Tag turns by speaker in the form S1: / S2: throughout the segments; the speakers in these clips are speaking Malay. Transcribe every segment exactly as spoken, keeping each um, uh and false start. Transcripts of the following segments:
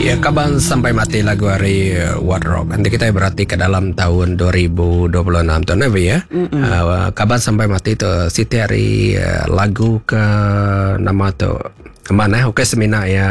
S1: Ya, kaban sampai mati lagu hari uh, What Rock. Nanti kita berarti ke dalam tahun dua ribu dua puluh enam tu Nabi ya. Uh, kaban sampai mati tu Siti hari uh, lagu ke nama tu mana oke semina ya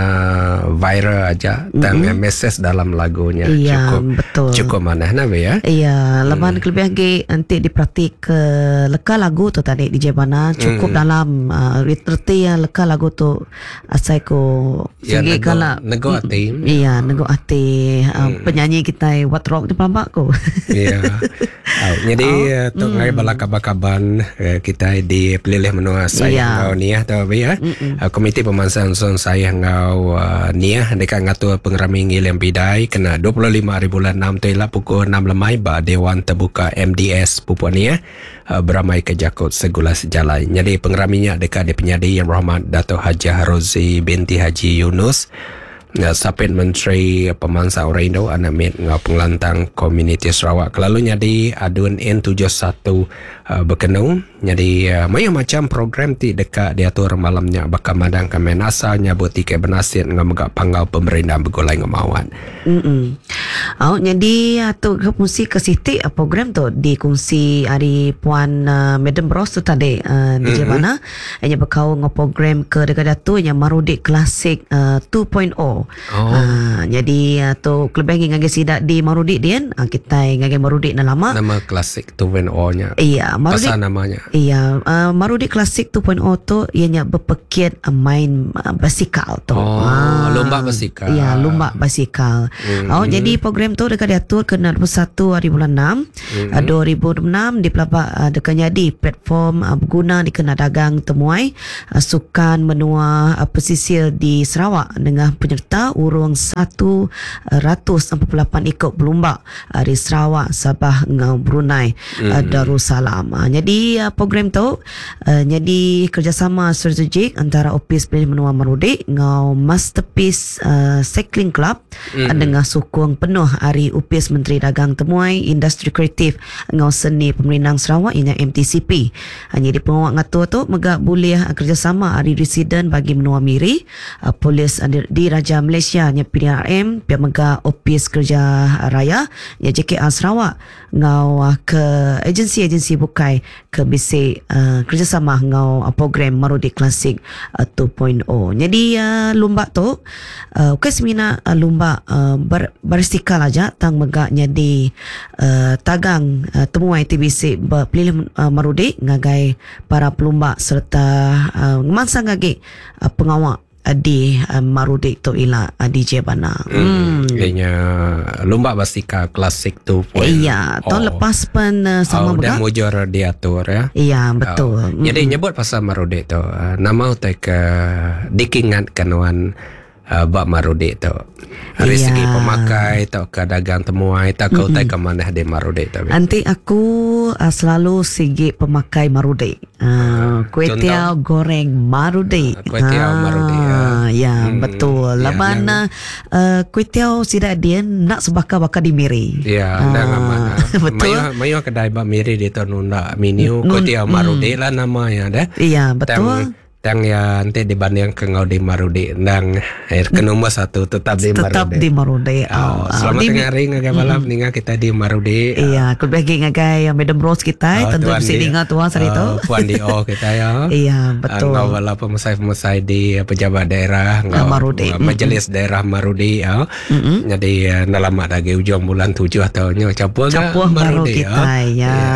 S1: viral aja dan mm-hmm. message dalam lagunya
S2: iya,
S1: cukup
S2: betul.
S1: Cukup mana Nabi ya.
S2: Iya, leman hmm. kelebih lagi nanti diperhati ke leka lagu tu tadi di Jebana cukup hmm. dalam uh, reti yang leka lagu tu asai ko
S1: ya,
S2: segi
S1: nego,
S2: kala
S1: nego hati.
S2: Iya, nego hati uh, hmm. penyanyi kita What Rock di Pambak ko. Iya.
S1: Oh, jadi oh. tu mm. ngai bala kaban kita dipilih menua saya yeah. ngau niah tu ya. Uh, komiti pemansang son saya ngau uh, niah dekat ngatur pengerami ngil yang bidai kena dua puluh lima hari bulan enam tu ialah pukul enam lemai ba Dewan Terbuka M D S Papua Niah uh, beramai ke Jakut Segula Sejalai. Jadi pengeraminya dekat di penyadi Yang Berhormat Dato' Haji Rozi binti Haji Yunus. Nga Sapit Menteri Pemansang Orang Indo anak mit ngau pengelantang komuniti Sarawak kelalunya di aduan N tujuh puluh satu uh, berkenung jadi uh, banyak macam program ti dekat diatur malamnya bakal madang kemen asal nyabut tiket benasir ngau megak panggal pemerintah begolai ngemawan.
S2: Mm oh jadi atau uh, fungsi ke Siti uh, program tu dikongsi hari Puan uh, Madam Bros tu tadi uh, di mm-hmm. mana hanya berkau ngau program ke dekat datu yang Marudik Klasik uh, dua titik nol. Oh. Uh, jadi atau uh, kelebih ngage sidak di Marudik dia uh, kita ngage Marudik na lama
S1: nama Klasik dua titik nol-nya.
S2: Iya, Marudik
S1: pasal namanya.
S2: Iya, uh, Marudik Klasik dua titik nol tu ianya berpekit uh, main uh, basikal tu.
S1: Oh, uh, lomba basikal.
S2: Iya, lomba basikal. Mm-hmm. Oh, jadi program tu dekat diatur ke dua puluh satu hari bulan enam mm-hmm. uh, dua ribu dua puluh enam di pelabak uh, dekat jadi platform uh, berguna di kena dagang temuai uh, sukan menua uh, pesisir di Sarawak dengan penyerta urung satu ratus empat puluh lapan ikut berlumba uh, di Sarawak, Sabah, Ngau, Brunei, mm-hmm. uh, Darussalam. Uh, jadi uh, program tu uh, jadi kerjasama strategik antara Opis Pilih Menua Marudik Ngau Masterpiece uh, Cycling Club mm-hmm. uh, dengan sokong penuh hari Opis Menteri Dagang Temuai Industri Kreatif Ngau Seni Pemerintah Sarawak ianya M T C P. Uh, jadi pengawak ngatur tu megak boleh uh, kerjasama hari residen bagi Menua Miri uh, polis uh, di, di Raja Malaysia nya P D R M pihak mega Opis Kerja Raya nya J K R Sarawak ngau uh, ke agensi-agensi bukai ke bisi uh, kerjasama ngau uh, program Marudik Klasik uh, dua titik nol. Jadi uh, lomba tu uh, okay semina uh, lomba uh, ber, beristikal aja tang megaknya di uh, tagang uh, temuai T B C berpilih uh, Marudik ngagai para pelumba serta uh, ngemansang ngagi uh, pengawak di uh, Marudik tu ila uh, di Jebana.
S1: Hmm. Kayaknya lomba basikal klasik tu pun.
S2: Iya, tahun oh. lepas pun uh, sama
S1: oh, dan mujur diatur ya.
S2: Iya, betul.
S1: Oh. Mm-hmm. Jadi nyebut pasal Marudik tu uh, nama utai ke dikingat kanuan uh, bak Marudik tu. Dari yeah. segi pemakai atau ke dagang temuai tak kau mm-hmm. ke mana di Marudik tu.
S2: Nanti aku uh, selalu segi pemakai Marudik. Uh, Kuetiau goreng Marudik.
S1: Uh, Kuetiau uh, Marudik.
S2: Uh, ya, hmm, betul. Ya, Laban uh, kuetiau sidak dia nak sebakar-bakar di Miri.
S1: Ya, uh, dan mana. Betul. Mayu mayu kedai bak Miri di tu nunda menu Kuetiau Marudik lah namanya dah.
S2: Iya, betul.
S1: Tang, Tang ya nanti dibanding ke ngau di Marudik dan air ke nombor satu tetap di Marudik.
S2: Tetap di Marudik.
S1: Oh, selamat tengah hari ngagai malam mm. ninga kita di Marudik.
S2: Iya, aku bagi ngagai Madam Rose kita
S1: oh,
S2: tentu mesti ninga tuan hari itu.
S1: Puan Dio kita ya.
S2: Iya, betul.
S1: Ngau bala pemusai-pemusai di pejabat daerah ngau
S2: Marudik.
S1: Majelis mm-hmm. daerah Marudik ya. Mm-hmm. Jadi nalamat lagi ujung bulan tujuh atau nyo capuh
S2: capuh baru kita ya. ya.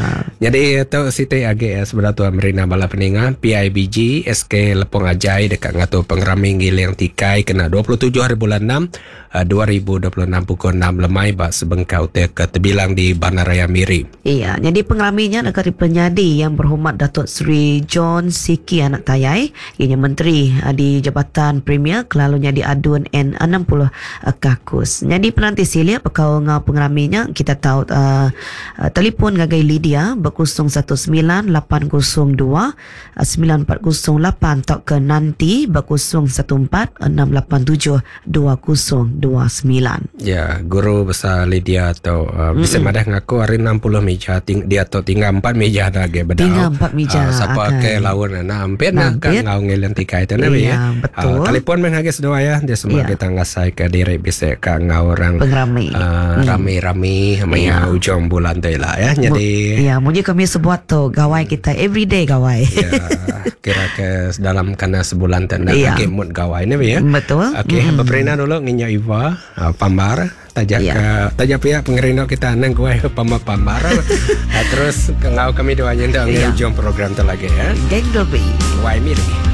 S1: Jadi tu Siti agi sebelah tuan Merina bala peningan P I B G S K Lepong Ajai dekat ngatur pengeraming giling tikai kena dua puluh tujuh hari bulan enam dua ribu dua puluh enam pukul enam lemai bak sebengkau te ke terbilang di Bandaraya Miri.
S2: Iya, jadi pengeraminya dekat penyadi Yang Berhormat Datuk Seri John Siki Anak Tayai, ianya menteri di Jabatan Premier kelalunya di aduan N enam puluh kakus. Jadi penanti silia pekau ngau pengeraminya kita tahu uh, telefon ngagai Lydia berkosong satu sembilan lapan kosong dua sembilan empat kosong kosong lapan tok ke nanti berkosong satu empat enam lapan tujuh dua kosong dua sembilan.
S1: Ya, guru besar Lydia atau uh, bisa madah ngaku hari enam puluh meja ting, dia atau tinggal empat meja lagi bedau.
S2: Tinggal empat meja.
S1: Uh, siapa ke lawan na hampir nak kan ngau ngelan tikai tu nabi ya.
S2: Betul.
S1: Uh, telefon men hagis doa ya dia semua
S2: ya.
S1: Kita ngasai ke diri bisa ke ngau orang
S2: pengramai.
S1: Uh, hmm. Rami-rami maya ya. Ujung bulan tu lah ya. Jadi
S2: ya, mungkin kami sebuat tu gawai kita everyday gawai.
S1: Ya, kira ke dalam kana sebulan tanda
S2: ya.
S1: Ke mood gawai nabi ya.
S2: Betul.
S1: Okey, mm-hmm. Beperina dulu nginya Iva uh, Pambar tajak ya. Ke tajak pihak pengerino kita nang kuai pama Pambar. uh, terus ngau kami doanya untuk ya. Ujung program tu lagi ya.
S2: Geng Dolby.
S1: Wai miri.